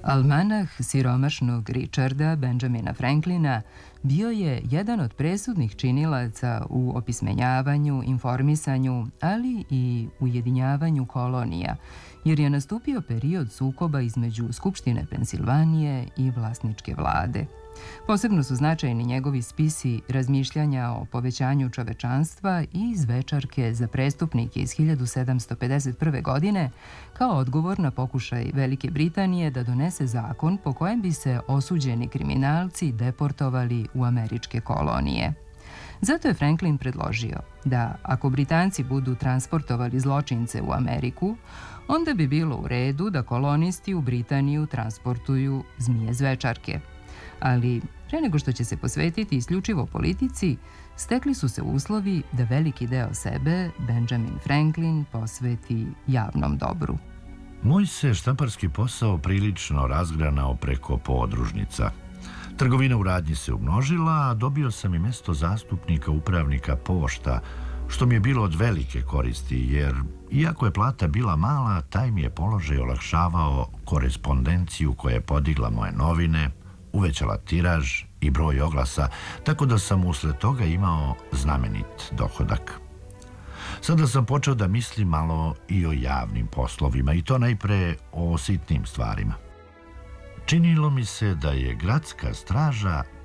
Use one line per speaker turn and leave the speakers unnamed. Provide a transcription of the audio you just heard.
Almanah siromašnog Richarda Benjamina Franklina bio je jedan od presudnih činilaca u opismenjavanju, informisanju, ali i ujedinjavanju kolonija, jer je nastupio period sukoba između Skupštine Pensilvanije i vlasničke vlade. Posebno su značajni njegovi spisi razmišljanja o povećanju čovečanstva i zvečarke za prestupnike iz 1751. godine kao odgovor na pokušaj Velike Britanije da donese zakon po kojem bi se osuđeni kriminalci deportovali u američke kolonije. Zato je Franklin predložio da ako Britanci budu transportovali zločince u Ameriku, onda bi bilo u redu da kolonisti u Britaniju transportuju zmije zvečarke. Ali, pre nego što će se posvetiti isključivo politici, stekli su se uslovi da veliki deo sebe Benjamin Franklin posveti javnom dobru.
Moj se štamparski posao prilično razgranao preko podružnica. Trgovina u radnji se umnožila, a dobio sam i mesto zastupnika upravnika pošta, što mi je bilo od velike koristi, jer iako je plata bila mala, taj mi je položaj olakšavao korespondenciju koja je podigla moje novine, uvećala tiraž i broj oglasa, tako da sam usled toga imao znamenit dohodak. Sada sam počeo da mislim malo i o javnim poslovima, i to najpre o sitnim stvarima. Činilo mi se da je gradska straža